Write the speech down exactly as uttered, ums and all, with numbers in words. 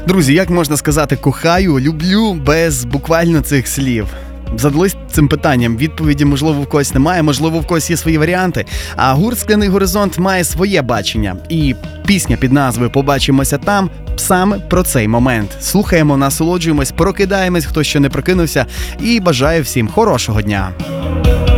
Друзі, як можна сказати «кохаю», «люблю» без буквально цих слів? Задались цим питанням. Відповіді, можливо, в когось немає, можливо, в когось є свої варіанти. А гурт «Скляний горизонт» має своє бачення. І пісня під назвою «Побачимося там» саме про цей момент. Слухаємо, насолоджуємось, прокидаємось, хто ще не прокинувся. І бажаю всім хорошого дня.